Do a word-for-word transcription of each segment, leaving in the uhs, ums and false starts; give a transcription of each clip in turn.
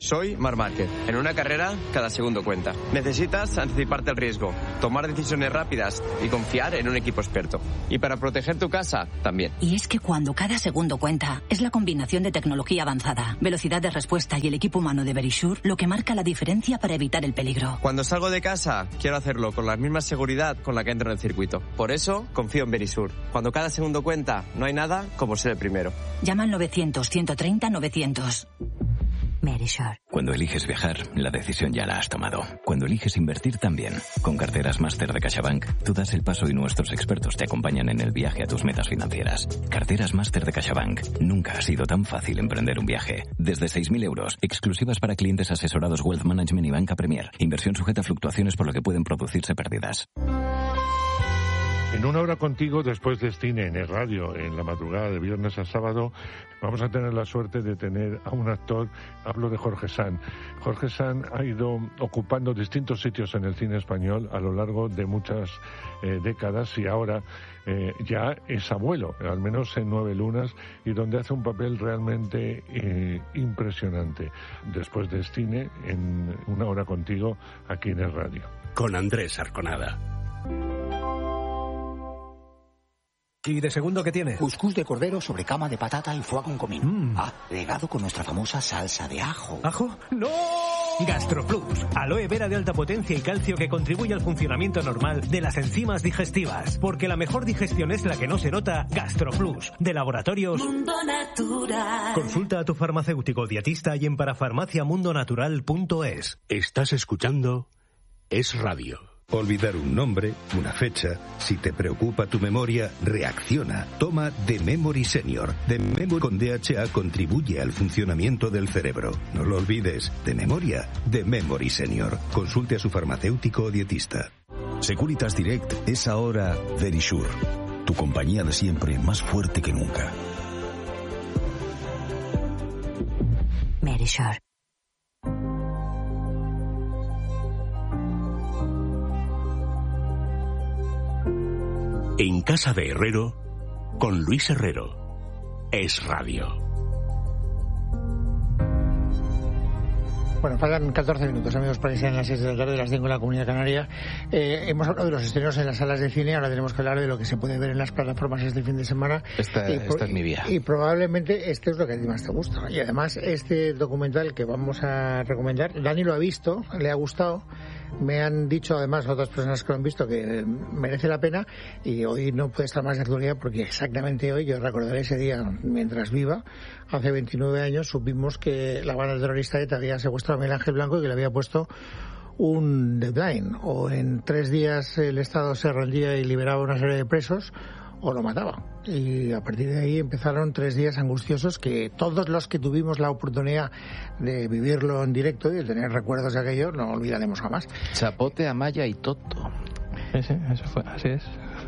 Soy Marc Márquez. En una carrera, cada segundo cuenta. Necesitas anticiparte al riesgo, tomar decisiones rápidas y confiar en un equipo experto. Y para proteger tu casa, también. Y es que cuando cada segundo cuenta, es la combinación de tecnología avanzada, velocidad de respuesta y el equipo humano de Verisure lo que marca la diferencia para evitar el peligro. Cuando salgo de casa, quiero hacerlo con la misma seguridad con la que entro en el circuito. Por eso, confío en Verisure. Cuando cada segundo cuenta, no hay nada como ser el primero. Llama al novecientos, ciento treinta, novecientos. Verisure. Cuando eliges viajar, la decisión ya la has tomado. Cuando eliges invertir, también. Con Carteras Máster de CaixaBank, tú das el paso y nuestros expertos te acompañan en el viaje a tus metas financieras. Carteras Máster de CaixaBank. Nunca ha sido tan fácil emprender un viaje. Desde seis mil euros, exclusivas para clientes asesorados Wealth Management y Banca Premier. Inversión sujeta a fluctuaciones por lo que pueden producirse pérdidas. En una hora contigo, después de cine en el radio, en la madrugada de viernes a sábado, vamos a tener la suerte de tener a un actor, hablo de Jorge Sanz. Jorge Sanz ha ido ocupando distintos sitios en el cine español a lo largo de muchas eh, décadas y ahora eh, ya es abuelo, al menos en Nueve Lunas, y donde hace un papel realmente eh, impresionante. Después de cine, en una hora contigo, aquí en el radio. Con Andrés Arconada. ¿Y de segundo qué tiene? Cuscús de cordero sobre cama de patata y foie con comino. Mm. Ah, regado con nuestra famosa salsa de ajo. ¿Ajo? ¡No! GastroPlus, aloe vera de alta potencia y calcio que contribuye al funcionamiento normal de las enzimas digestivas. Porque la mejor digestión es la que no se nota. GastroPlus, de Laboratorios Mundo Natural. Consulta a tu farmacéutico dietista y en parafarmacia mundo natural punto es. Estás escuchando Es Radio. Olvidar un nombre, una fecha. Si te preocupa tu memoria, reacciona. Toma The Memory Senior. The Memory con D H A contribuye al funcionamiento del cerebro. No lo olvides. De memoria, The Memory Senior. Consulte a su farmacéutico o dietista. Securitas Direct es ahora Verisure. Tu compañía de siempre, más fuerte que nunca. Verisure. En casa de Herrero, con Luis Herrero. Es Radio. Bueno, faltan catorce minutos, amigos, para que sean las seis de la tarde, las cinco en la Comunidad Canaria. Eh, hemos hablado de los estrenos en las salas de cine, ahora tenemos que hablar de lo que se puede ver en las plataformas este fin de semana. Esta, y, esta es mi vía. Y probablemente este es lo que a ti más te gusta. Y además, este documental que vamos a recomendar, Dani lo ha visto, le ha gustado. Me han dicho además otras personas que lo han visto que merece la pena, y hoy no puede estar más de actualidad porque exactamente hoy, yo recordaré ese día mientras viva, hace veintinueve años supimos que la banda terrorista ETA había secuestrado a Miguel Ángel Blanco y que le había puesto un deadline, o en tres días el Estado se rendía y liberaba una serie de presos, o lo mataba. Y a partir de ahí empezaron tres días angustiosos que todos los que tuvimos la oportunidad de vivirlo en directo y de tener recuerdos de aquello no olvidaremos jamás. Chapote, Amaya y Toto. Sí, sí, eso fue, así es.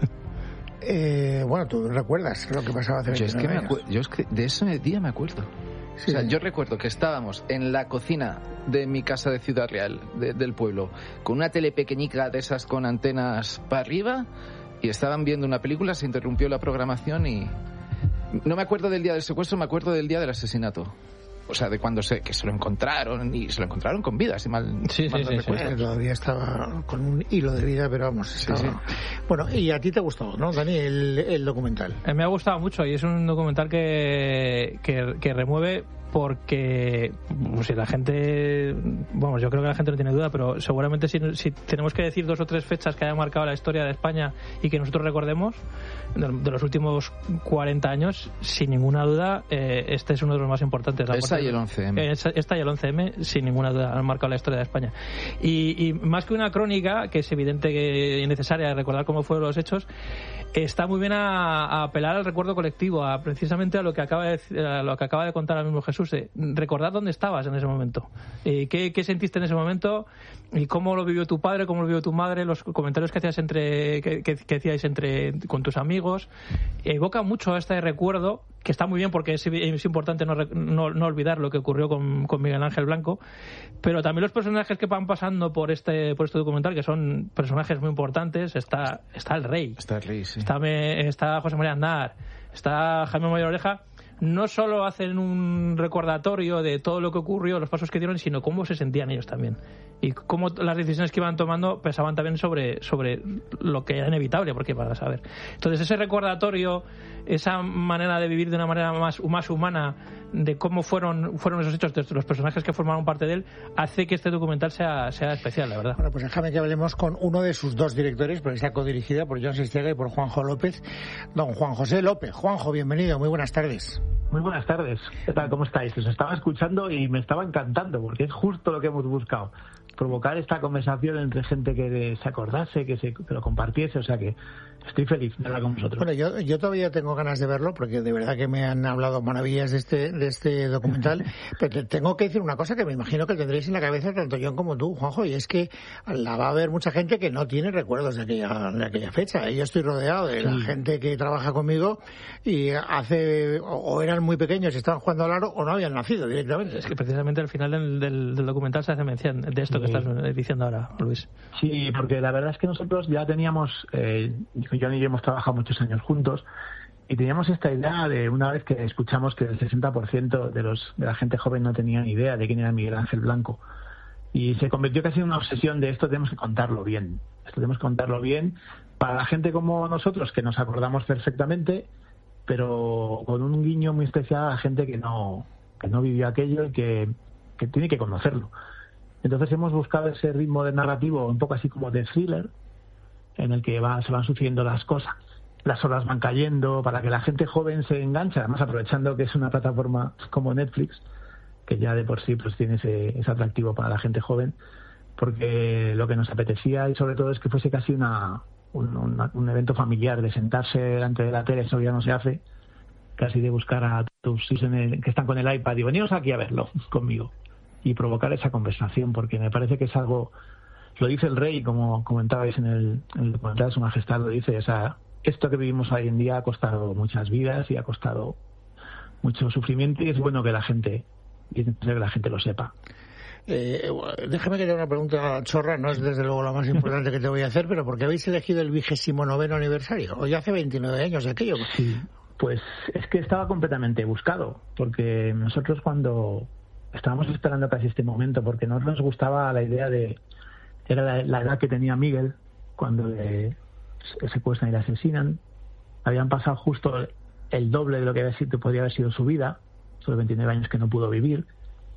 Eh, bueno, tú recuerdas lo que pasaba hace yo es que me años. Yo es que de ese día me acuerdo. Sí. O sea, yo recuerdo que estábamos en la cocina de mi casa de Ciudad Real, de, del pueblo, con una tele pequeñica de esas con antenas para arriba, y estaban viendo una película, se interrumpió la programación y... No me acuerdo del día del secuestro, me acuerdo del día del asesinato. O sea, de cuando se, que se lo encontraron, y se lo encontraron con vida, si mal, sí, mal sí, no sí, recuerdo. sí. Todavía estaba con un hilo de vida, pero vamos, estaba... Sí, sí. Bueno, y a ti te ha gustado, ¿no, Dani, el, el documental? Eh, me ha gustado mucho, y es un documental que, que, que remueve, porque pues, si la gente, vamos, yo creo que la gente no tiene duda, pero seguramente si, si tenemos que decir dos o tres fechas que hayan marcado la historia de España y que nosotros recordemos de, de los últimos cuarenta años, sin ninguna duda, eh, este es uno de los más importantes. La Esta y el once eme. Esta, esta y el once eme, sin ninguna duda, han marcado la historia de España. Y, y más que una crónica, que es evidente que es necesaria recordar cómo fueron los hechos, está muy bien a, a apelar al recuerdo colectivo, a precisamente a lo que acaba de, a lo que acaba de contar el mismo Jesús. Eh, recordar dónde estabas en ese momento, eh, qué, qué sentiste en ese momento y cómo lo vivió tu padre, cómo lo vivió tu madre, los comentarios que hacías entre que, que, que hacíais entre con tus amigos. Evoca mucho este recuerdo, que está muy bien porque es, es importante no, no, no olvidar lo que ocurrió con, con Miguel Ángel Blanco, pero también los personajes que van pasando por este por este documental, que son personajes muy importantes. Está está el rey, está el rey, sí. está, me, está José María Aznar, está Jaime Mayor Oreja. no solo hacen un recordatorio de todo lo que ocurrió, los pasos que dieron, sino cómo se sentían ellos también. Y cómo las decisiones que iban tomando pesaban también sobre, sobre lo que era inevitable, porque para saber. Entonces ese recordatorio, esa manera de vivir de una manera más, más humana, de cómo fueron fueron esos hechos, de los personajes que formaron parte de él, hace que este documental sea, sea especial, la verdad. Bueno, pues déjame que hablemos con uno de sus dos directores, porque está codirigida por Jon Sestiega y por Juanjo López, don Juan José López. Juanjo, bienvenido, muy buenas tardes. Muy buenas tardes. ¿Qué tal? ¿Cómo estáis? Os estaba escuchando y me estaba encantando, porque es justo lo que hemos buscado. Provocar esta conversación entre gente que se acordase, que, se, que lo compartiese, o sea que estoy feliz de hablar con vosotros. Bueno, yo, yo todavía tengo ganas de verlo, porque de verdad que me han hablado maravillas de este, de este documental, pero te tengo que decir una cosa que me imagino que tendréis en la cabeza tanto Jon como tú, Juanjo, y es que la va a haber mucha gente que no tiene recuerdos de aquella, de aquella fecha. Yo estoy rodeado de sí. la gente que trabaja conmigo y hace, o eran muy pequeños y estaban jugando al aro, o no habían nacido directamente. Es que precisamente al final del, del, del documental se hace mención de esto que estás diciendo ahora, Luis. Sí, porque la verdad es que nosotros ya teníamos, eh, Jon y yo hemos trabajado muchos años juntos y teníamos esta idea de una vez que escuchamos que el sesenta por ciento de los de la gente joven no tenía ni idea de quién era Miguel Ángel Blanco, y se convirtió casi en una obsesión de esto tenemos que contarlo bien, esto tenemos que contarlo bien para la gente como nosotros que nos acordamos perfectamente, pero con un guiño muy especial a la gente que no que no vivió aquello y que, que tiene que conocerlo. Entonces hemos buscado ese ritmo de narrativo un poco así como de thriller, en el que va, se van sucediendo las cosas, las horas van cayendo, para que la gente joven se enganche, además aprovechando que es una plataforma como Netflix, que ya de por sí pues tiene ese, ese atractivo para la gente joven, porque lo que nos apetecía y sobre todo es que fuese casi una, un, una, un evento familiar, de sentarse delante de la tele, eso ya no se hace, casi de buscar a tus hijos en el, que están con el iPad y veniros aquí a verlo conmigo y provocar esa conversación, porque me parece que es algo, lo dice el rey, como comentabais en el, en el documental de Su Majestad, lo dice, o sea, esto que vivimos hoy en día ha costado muchas vidas y ha costado mucho sufrimiento, y es bueno que la gente, y es necesario que la gente lo sepa. Eh, déjame que te haga una pregunta chorra, no es desde luego la más importante que te voy a hacer, pero ¿por qué habéis elegido el vigésimo noveno aniversario? Hoy hace veintinueve años de aquello. Sí, pues es que estaba completamente buscado, porque nosotros cuando estábamos esperando casi este momento, porque no nos gustaba la idea de, era la, la edad que tenía Miguel cuando le secuestran y le asesinan, habían pasado justo el doble de lo que había sido, podría haber sido su vida, esos veintinueve años que no pudo vivir.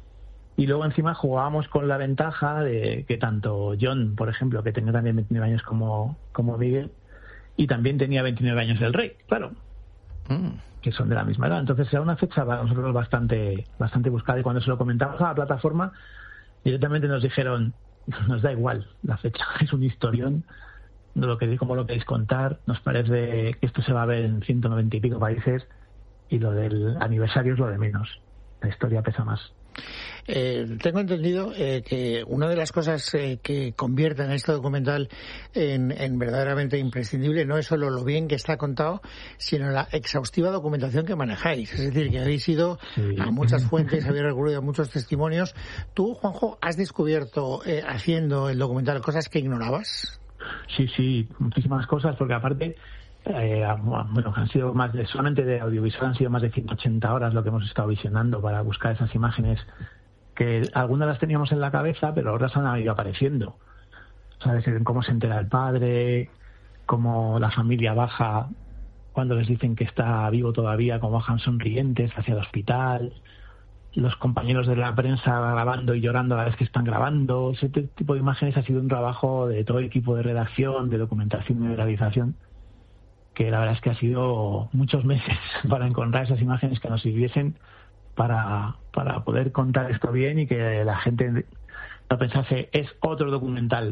Y luego encima jugábamos con la ventaja de que tanto Jon, por ejemplo, que tenía también veintinueve años como, como Miguel, y también tenía veintinueve años el rey, claro, mm. que son de la misma edad. Entonces era una fecha para nosotros bastante, bastante buscada, y cuando se lo comentamos a la plataforma, directamente nos dijeron, nos da igual la fecha, es un historión, de lo que, como lo queréis contar, nos parece que esto se va a ver en ciento noventa y pico países, y lo del aniversario es lo de menos, la historia pesa más. Eh, tengo entendido eh, que una de las cosas eh, que convierten este documental en, en verdaderamente imprescindible no es solo lo bien que está contado, sino la exhaustiva documentación que manejáis. Es decir, que habéis ido sí. a muchas fuentes, habéis recurrido a muchos testimonios. ¿Tú, Juanjo, has descubierto eh, haciendo el documental cosas que ignorabas? Sí, sí, muchísimas cosas, porque aparte Eh, bueno, han sido más de, solamente de audiovisual han sido más de ciento ochenta horas lo que hemos estado visionando para buscar esas imágenes, que algunas las teníamos en la cabeza, pero otras han ido apareciendo. ¿Sabes? Cómo se entera el padre, cómo la familia baja cuando les dicen que está vivo todavía, cómo bajan sonrientes hacia el hospital, los compañeros de la prensa grabando y llorando a la vez que están grabando. Ese tipo de imágenes ha sido un trabajo de todo el equipo de redacción, de documentación y de realización, que la verdad es que ha sido muchos meses para encontrar esas imágenes que nos sirviesen para, para poder contar esto bien, y que la gente no pensase es otro documental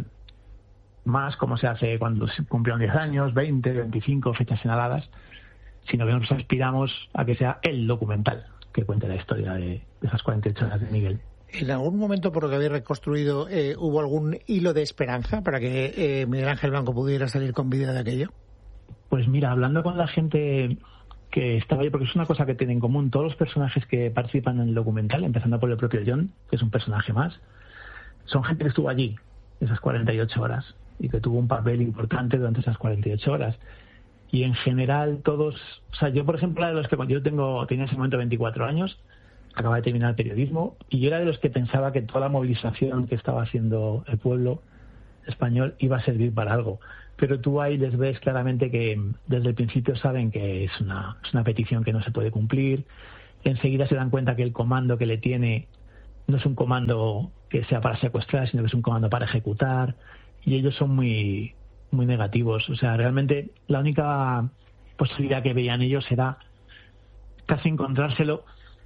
más, como se hace cuando se cumplieron diez años, veinte, veinticinco, fechas señaladas, sino que nosotros aspiramos a que sea el documental que cuente la historia de, de esas cuarenta y ocho horas de Miguel. ¿En algún momento, por lo que habéis reconstruido, eh, hubo algún hilo de esperanza para que eh, Miguel Ángel Blanco pudiera salir con vida de aquello? Pues mira, hablando con la gente que estaba ahí, porque es una cosa que tienen en común todos los personajes que participan en el documental, empezando por el propio Jon, que es un personaje más, son gente que estuvo allí esas cuarenta y ocho horas y que tuvo un papel importante durante esas cuarenta y ocho horas. y en general todos, o sea, yo por ejemplo era de los que cuando yo tengo, tenía en ese momento veinticuatro años, acababa de terminar el periodismo, y yo era de los que pensaba que toda la movilización que estaba haciendo el pueblo español iba a servir para algo. Pero tú ahí les ves claramente que desde el principio saben que es una, es una petición que no se puede cumplir. Enseguida se dan cuenta que el comando que le tiene no es un comando que sea para secuestrar, sino que es un comando para ejecutar, y ellos son muy muy negativos. O sea, realmente la única posibilidad que veían ellos era casi encontrárselo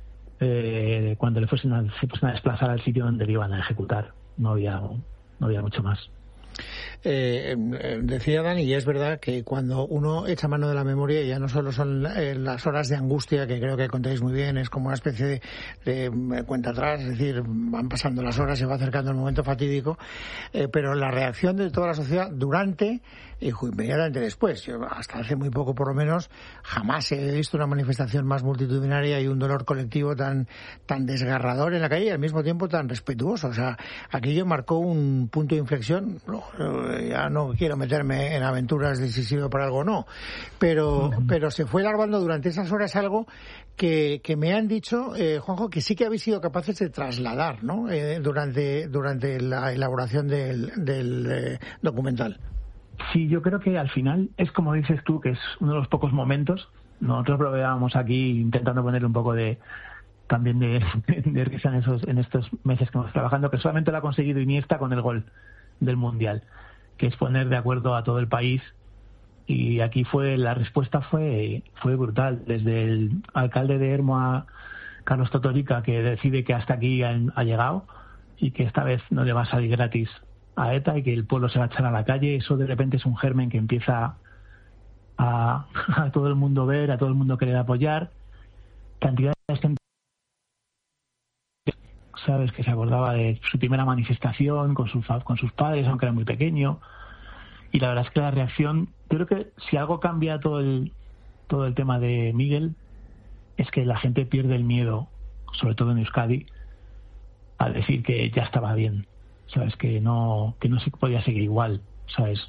eh, cuando le fuesen a, se fuesen a desplazar al sitio donde le iban a ejecutar. No había, no había mucho más. Eh, decía Dani, y es verdad que cuando uno echa mano de la memoria ya no solo son eh, las horas de angustia, que creo que contáis muy bien, es como una especie de, de cuenta atrás, es decir, van pasando las horas, se va acercando el momento fatídico, eh, pero la reacción de toda la sociedad durante y inmediatamente después. Yo hasta hace muy poco, por lo menos, jamás he visto una manifestación más multitudinaria y un dolor colectivo tan tan desgarrador en la calle y al mismo tiempo tan respetuoso. O sea, aquello marcó un punto de inflexión. Ya no quiero meterme en aventuras de si sirve para algo o no, pero uh-huh. pero se fue larvando durante esas horas algo que, que me han dicho, eh, Juanjo, que sí que habéis sido capaces de trasladar, ¿no? Eh, durante durante la elaboración del, del eh, documental. Sí, yo creo que al final es como dices tú, que es uno de los pocos momentos. Nosotros lo veíamos aquí intentando ponerle un poco de también de, de risa en esos en estos meses que hemos trabajando, que solamente lo ha conseguido Iniesta con el gol del Mundial, que es poner de acuerdo a todo el país. Y aquí fue la respuesta fue fue brutal, desde el alcalde de Ermua, Carlos Totorica, que decide que hasta aquí ha, ha llegado y que esta vez no le va a salir gratis a ETA y que el pueblo se va a echar a la calle. Eso de repente es un germen que empieza a, a todo el mundo ver, a todo el mundo querer apoyar. Cantidad de gente, sabes, que se acordaba de su primera manifestación con sus con sus padres, aunque era muy pequeño. Y la verdad es que la reacción, yo creo que si algo cambia todo el todo el tema de Miguel, es que la gente pierde el miedo, sobre todo en Euskadi, a decir que ya estaba bien, sabes, que no que no se podía seguir igual, sabes.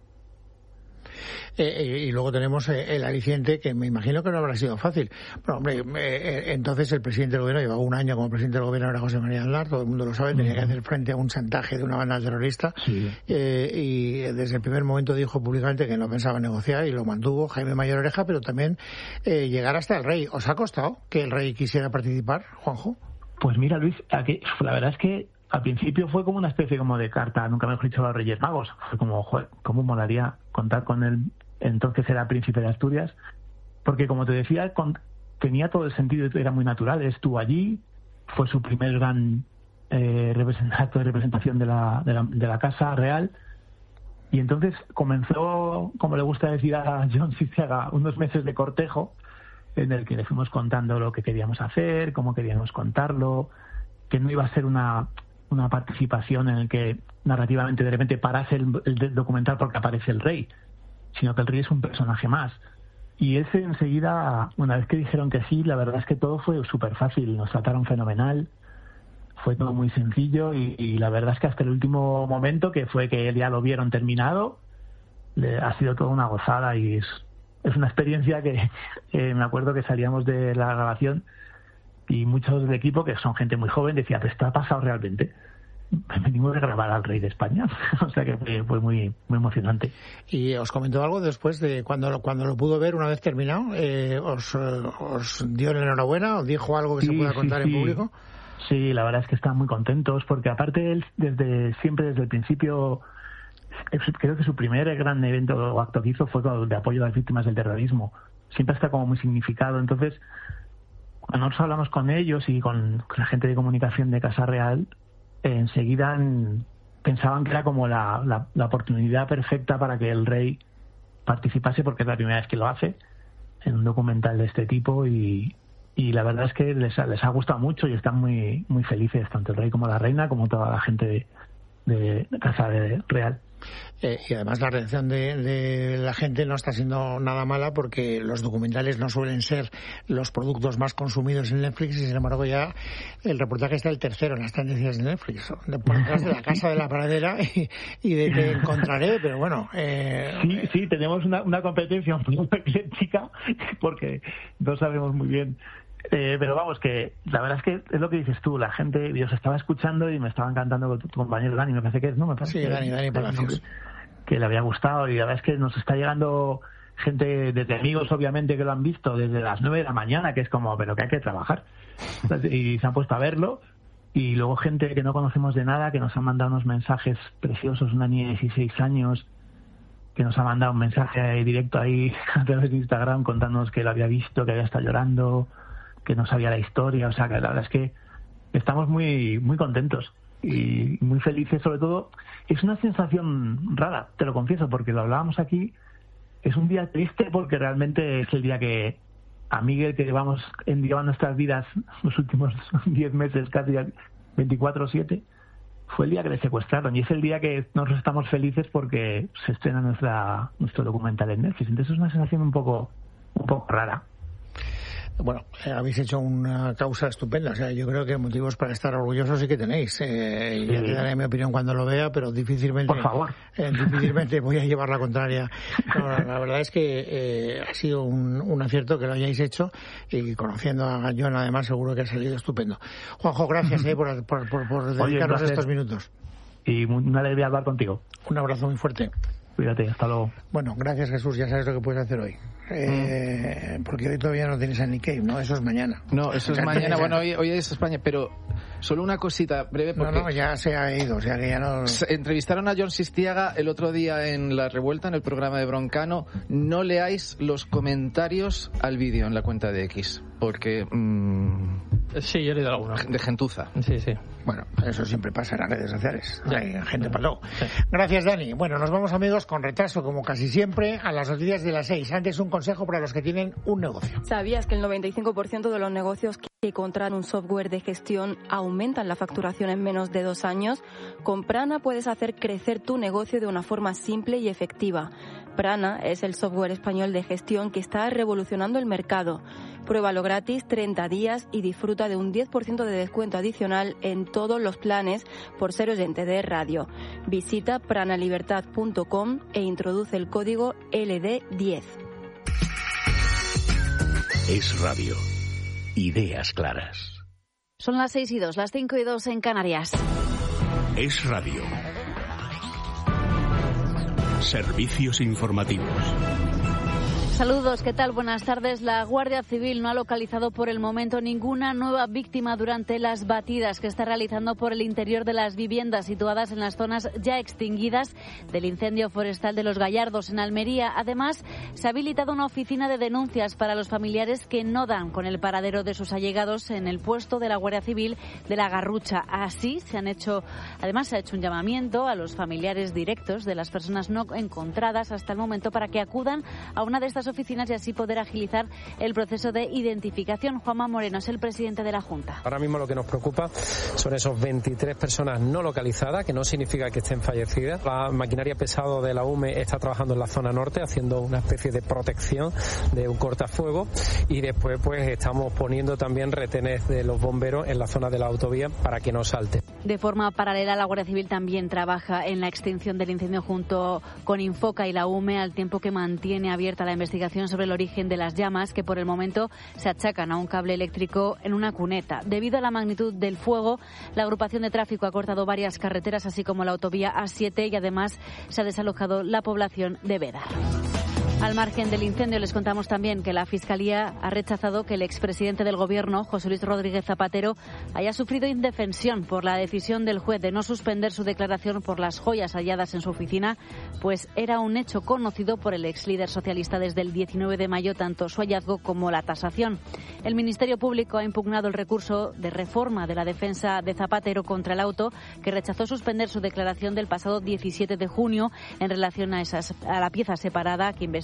Eh, y luego tenemos eh, el aliciente, que me imagino que no habrá sido fácil. Bueno, hombre, eh, entonces el presidente del gobierno llevaba un año como presidente del gobierno, era José María Aznar, todo el mundo lo sabe, tenía que hacer frente a un chantaje de una banda terrorista. Sí. Eh, y desde el primer momento dijo públicamente que no pensaba negociar y lo mantuvo Jaime Mayor Oreja, pero también eh, llegar hasta el rey. ¿Os ha costado que el rey quisiera participar, Juanjo? Pues mira, Luis, aquí, la verdad es que al principio fue como una especie como de carta, nunca mejor dicho, a los Reyes Magos. Fue como, joder, ¿cómo molaría contar con él? Entonces era príncipe de Asturias, porque como te decía, con, tenía todo el sentido, era muy natural. Estuvo allí, fue su primer gran eh, acto de representación de la, de, la, de la Casa Real, y entonces comenzó, como le gusta decir a John Sistiaga, unos meses de cortejo en el que le fuimos contando lo que queríamos hacer, cómo queríamos contarlo, que no iba a ser una, una participación en el que narrativamente de repente parase el, el documental porque aparece el rey, sino que el rey es un personaje más. Y ese enseguida, una vez que dijeron que sí, la verdad es que todo fue súper fácil, nos trataron fenomenal, fue todo muy sencillo y, y la verdad es que hasta el último momento, que fue que ya lo vieron terminado, le, ha sido toda una gozada y es, es una experiencia que eh, me acuerdo que salíamos de la grabación y muchos del equipo, que son gente muy joven, decían, ¿pero esto ha pasado realmente? Venimos de grabar al rey de España. O sea que fue, fue muy muy emocionante. ¿Y os comentó algo después de cuando lo, cuando lo pudo ver una vez terminado? Eh, os, ¿Os dio la enhorabuena? ¿Os dijo algo que sí, se pueda contar sí, en público? Sí, la verdad es que están muy contentos porque aparte él desde siempre, desde el principio, creo que su primer gran evento o acto que hizo fue de apoyo a las víctimas del terrorismo. Siempre está como muy significado. Entonces, cuando nosotros hablamos con ellos y con, con la gente de comunicación de Casa Real, enseguida pensaban que era como la, la, la oportunidad perfecta para que el rey participase, porque es la primera vez que lo hace en un documental de este tipo y, y la verdad es que les ha, les ha gustado mucho y están muy muy felices, tanto el rey como la reina, como toda la gente de, de Casa Real. eh, y además la reacción de, de la gente no está siendo nada mala, porque los documentales no suelen ser los productos más consumidos en Netflix, y sin embargo ya el reportaje está el tercero en las tendencias de Netflix, de por detrás de La Casa de la Pradera y, y de Te Encontraré, pero bueno. Eh, sí, sí, tenemos una, una competencia un poco ecléctica, porque no sabemos muy bien. Eh, pero vamos, que la verdad es que es lo que dices tú, la gente, yo os estaba escuchando y me estaba encantando con tu, tu compañero Dani, me parece que es, ¿no? Me parece sí, que, Dani, Dani Palacios. Que le había gustado, y la verdad es que nos está llegando gente desde amigos, obviamente, que lo han visto desde las nueve de la mañana, que es como, pero que hay que trabajar. Y se han puesto a verlo, y luego gente que no conocemos de nada, que nos ha mandado unos mensajes preciosos, una niña de dieciséis años, que nos ha mandado un mensaje directo ahí a través de Instagram contándonos que lo había visto, que había estado llorando, que no sabía la historia. O sea, que la verdad es que estamos muy muy contentos y muy felices. Sobre todo, es una sensación rara, te lo confieso, porque lo hablábamos aquí. Es un día triste porque realmente es el día que a Miguel, que llevamos en llevando nuestras vidas los últimos diez meses, casi veinticuatro siete, fue el día que le secuestraron, y es el día que nosotros estamos felices porque se estrena nuestra nuestro documental en Netflix. Entonces es una sensación un poco un poco rara. Bueno, eh, habéis hecho una causa estupenda. O sea, yo creo que motivos para estar orgullosos sí que tenéis. Eh, sí. Ya te daré mi opinión cuando lo vea, pero difícilmente, por favor, eh, difícilmente voy a llevar la contraria. No, la verdad es que eh, ha sido un, un acierto que lo hayáis hecho, y conociendo a John, además, seguro que ha salido estupendo. Juanjo, gracias eh, por, por, por, por dedicarnos Oye, estos minutos. Y una alegría hablar contigo. Un abrazo muy fuerte. Cuídate, hasta luego. Bueno, gracias, Jesús, ya sabes lo que puedes hacer hoy. Eh, mm. Porque hoy todavía no tienes a Nick Cave, ¿no? Eso es mañana. No, eso es mañana. Bueno, hoy, hoy es España, pero solo una cosita breve. Porque no, no, ya se ha ido, o sea que ya no... Entrevistaron a John Sistiaga el otro día en La Revuelta, en el programa de Broncano. No leáis los comentarios al vídeo en la cuenta de X, porque... Mmm, sí, yo he leído alguno. De gentuza. Sí, sí. Bueno, eso siempre pasa en las redes sociales. Sí. Hay gente para todo. Sí. Gracias, Dani. Bueno, nos vamos, amigos, con retraso, como casi siempre, a las noticias de las seis. Antes, un consejo para los que tienen un negocio. ¿Sabías que el noventa y cinco por ciento de los negocios que contratan un software de gestión aumentan la facturación en menos de dos años? Con Prana puedes hacer crecer tu negocio de una forma simple y efectiva. Prana es el software español de gestión que está revolucionando el mercado. Pruébalo gratis treinta días y disfruta de un diez por ciento de descuento adicional en todos los planes por ser oyente de radio. Visita pranalibertad punto com e introduce el código L D diez. Es Radio. Ideas claras. Son las seis y dos, las cinco y dos en Canarias. Es Radio. Servicios informativos. Saludos, ¿qué tal? Buenas tardes. La Guardia Civil no ha localizado por el momento ninguna nueva víctima durante las batidas que está realizando por el interior de las viviendas situadas en las zonas ya extinguidas del incendio forestal de Los Gallardos, en Almería. Además, se ha habilitado una oficina de denuncias para los familiares que no dan con el paradero de sus allegados en el puesto de la Guardia Civil de La Garrucha. Así, se han hecho, además, se ha hecho un llamamiento a los familiares directos de las personas no encontradas hasta el momento para que acudan a una de estas oficinas y así poder agilizar el proceso de identificación. Juanma Moreno es el presidente de la Junta. Ahora mismo lo que nos preocupa son esos veintitrés personas no localizadas, que no significa que estén fallecidas. La maquinaria pesada de la U M E está trabajando en la zona norte haciendo una especie de protección de un cortafuego, y después pues estamos poniendo también retenes de los bomberos en la zona de la autovía para que no salte. De forma paralela, la Guardia Civil también trabaja en la extinción del incendio junto con Infoca y la U M E, al tiempo que mantiene abierta la investigación sobre el origen de las llamas, que por el momento se achacan a un cable eléctrico en una cuneta. Debido a la magnitud del fuego, la agrupación de tráfico ha cortado varias carreteras, así como la autovía A siete, y además se ha desalojado la población de Bédar. Al margen del incendio, les contamos también que la Fiscalía ha rechazado que el expresidente del Gobierno, José Luis Rodríguez Zapatero, haya sufrido indefensión por la decisión del juez de no suspender su declaración por las joyas halladas en su oficina, pues era un hecho conocido por el ex líder socialista desde el diecinueve de mayo, tanto su hallazgo como la tasación. El Ministerio Público ha impugnado el recurso de reforma de la defensa de Zapatero contra el auto, que rechazó suspender su declaración del pasado diecisiete de junio en relación a, esas, a la pieza separada que investiga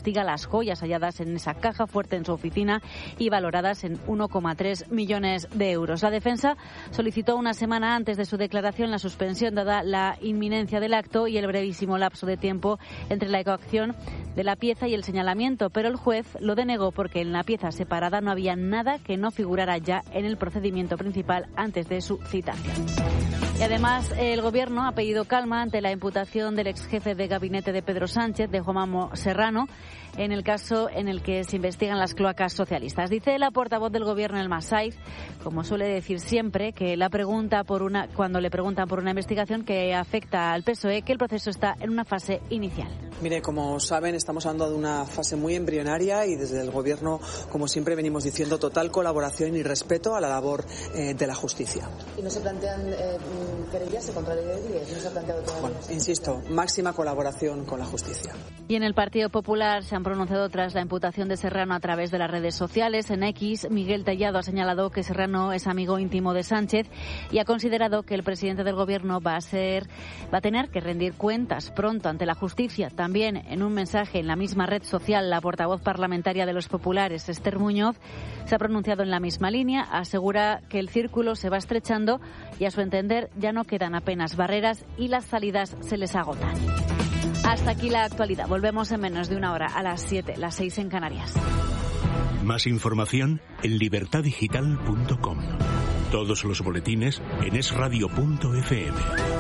investiga las joyas halladas en esa caja fuerte en su oficina y valoradas en uno coma tres millones de euros. La defensa solicitó una semana antes de su declaración la suspensión dada la inminencia del acto y el brevísimo lapso de tiempo entre la coacción de la pieza y el señalamiento, pero el juez lo denegó porque en la pieza separada no había nada que no figurara ya en el procedimiento principal antes de su citación. Y además el Gobierno ha pedido calma ante la imputación del ex jefe de gabinete de Pedro Sánchez, de Juanma Serrano, en el caso en el que se investigan las cloacas socialistas. Dice la portavoz del Gobierno, Elma Saiz, como suele decir siempre, que la pregunta por una, cuando le preguntan por una investigación que afecta al P S O E, que el proceso está en una fase inicial. Mire, como saben, estamos hablando de una fase muy embrionaria y desde el Gobierno, como siempre venimos diciendo, total colaboración y respeto a la labor eh, de la justicia. ¿Y no se plantean eh, querellas contra el ¿No se ha planteado todavía? Bueno, insisto, máxima colaboración con la justicia. Y en el Partido Popular se han pronunciado tras la imputación de Serrano a través de las redes sociales. En X, Miguel Tellado ha señalado que Serrano es amigo íntimo de Sánchez y ha considerado que el presidente del Gobierno va a ser, va a tener que rendir cuentas pronto ante la justicia. También en un mensaje en la misma red social, la portavoz parlamentaria de los populares, Esther Muñoz, se ha pronunciado en la misma línea. Asegura que el círculo se va estrechando y, a su entender, ya no quedan apenas barreras y las salidas se les agotan. Hasta aquí la actualidad. Volvemos en menos de una hora, a las siete, las seis en Canarias. Más información en libertad digital punto com. Todos los boletines en es radio punto efe eme.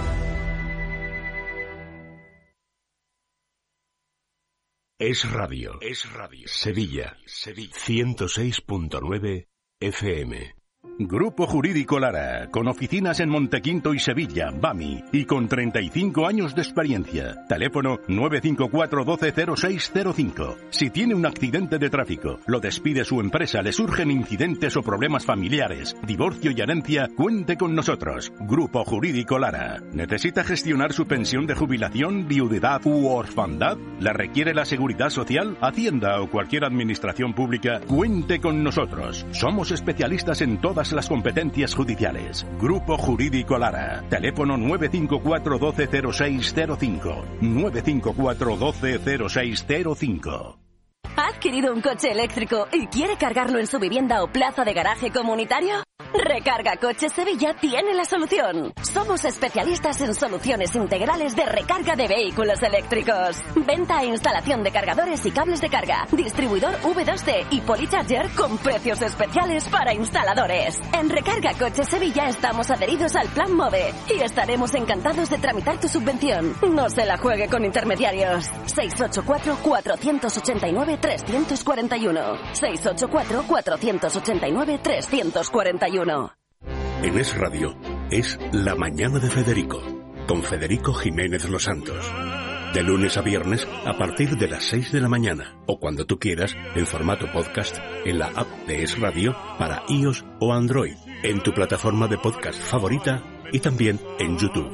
Es Radio. Es Radio. Sevilla. Sevilla. ciento seis punto nueve efe eme. Grupo Jurídico Lara, con oficinas en Montequinto y Sevilla, Bami, y con treinta y cinco años de experiencia. Teléfono nueve cinco cuatro uno dos cero seis cero cinco. Si tiene un accidente de tráfico, lo despide su empresa, le surgen incidentes o problemas familiares, divorcio y herencia, cuente con nosotros. Grupo Jurídico Lara. ¿Necesita gestionar su pensión de jubilación, viudedad u orfandad? ¿La requiere la Seguridad Social, Hacienda o cualquier administración pública? Cuente con nosotros. Somos especialistas en todas las competencias judiciales. Grupo Jurídico Lara. Teléfono nueve cinco cuatro uno dos cero seis cero cinco. nueve cinco cuatro uno dos cero seis cero cinco. ¿Ha adquirido un coche eléctrico y quiere cargarlo en su vivienda o plaza de garaje comunitario? Recarga Coches Sevilla tiene la solución. Somos especialistas en soluciones integrales de recarga de vehículos eléctricos. Venta e instalación de cargadores y cables de carga. Distribuidor V dos C y Polycharger con precios especiales para instaladores. En Recarga Coches Sevilla estamos adheridos al Plan MOVE y estaremos encantados de tramitar tu subvención. No se la juegue con intermediarios. seis ocho cuatro, cuatro ocho nueve, tres cuatro uno. seis ocho cuatro, cuatro ocho nueve, tres cuatro uno. En Es Radio es La Mañana de Federico, con Federico Jiménez Los Santos. De lunes a viernes a partir de las seis de la mañana o cuando tú quieras en formato podcast en la app de Es Radio para iOS o Android, en tu plataforma de podcast favorita y también en YouTube.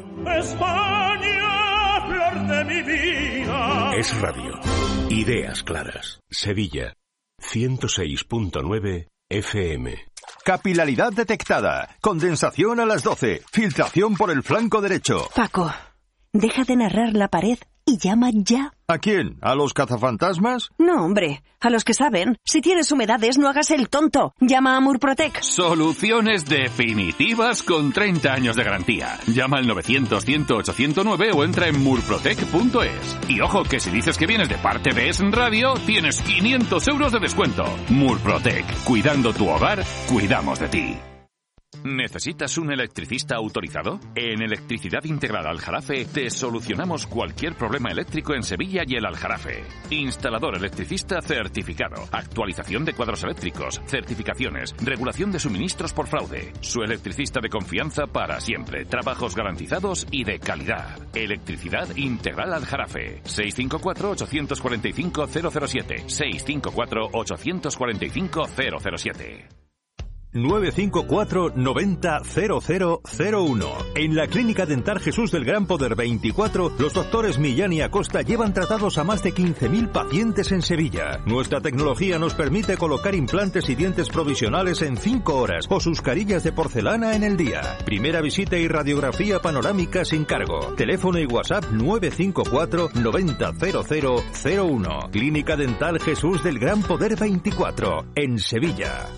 España, flor de mi vida. Es Radio. Ideas claras. Sevilla. ciento seis punto nueve efe eme. Capilaridad detectada. Condensación a las doce. Filtración por el flanco derecho. Paco, deja de narrar la pared y llama ya. ¿A quién? ¿A los cazafantasmas? No, hombre, a los que saben. Si tienes humedades, no hagas el tonto. Llama a Murprotec. Soluciones definitivas con treinta años de garantía. Llama al novecientos, cien, ochocientos nueve o entra en murprotec punto es. Y ojo, que si dices que vienes de parte de Es Radio, tienes quinientos euros de descuento. Murprotec. Cuidando tu hogar, cuidamos de ti. ¿Necesitas un electricista autorizado? En Electricidad Integral Aljarafe te solucionamos cualquier problema eléctrico en Sevilla y el Aljarafe. Instalador electricista certificado, actualización de cuadros eléctricos, certificaciones, regulación de suministros por fraude. Su electricista de confianza para siempre, trabajos garantizados y de calidad. Electricidad Integral Aljarafe. seis cinco cuatro, ocho cuatro cinco, cero cero siete. seis cinco cuatro, ocho cuatro cinco, cero cero siete. nueve cinco cuatro noventa cero cero cero uno. En la Clínica Dental Jesús del Gran Poder veinticuatro, los doctores Millán y Acosta llevan tratados a más de quince mil pacientes en Sevilla. Nuestra tecnología nos permite colocar implantes y dientes provisionales en cinco horas o sus carillas de porcelana en el día. Primera visita y radiografía panorámica sin cargo. Teléfono y WhatsApp nueve cinco cuatro noventa cero cero cero uno. Clínica Dental Jesús del Gran Poder veinticuatro, en Sevilla.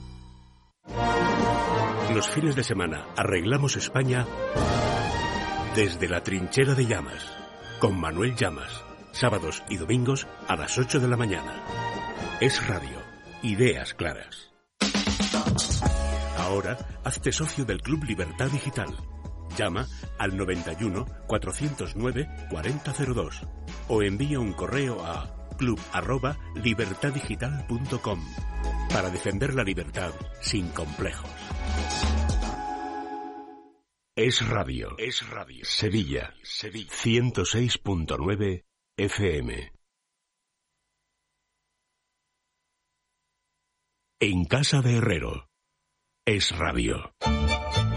Los fines de semana arreglamos España desde la trinchera de Llamas, con Manuel Llamas, sábados y domingos a las ocho de la mañana. Es radio, ideas claras. Ahora, hazte socio del Club Libertad Digital. Llama al noventa y uno, cuatrocientos nueve, cuarenta cero dos o envía un correo a club arroba libertaddigital punto com para defender la libertad sin complejos. Es radio. Es radio. Sevilla. Sevilla. ciento seis punto nueve F M. En casa de Herrero. Es radio.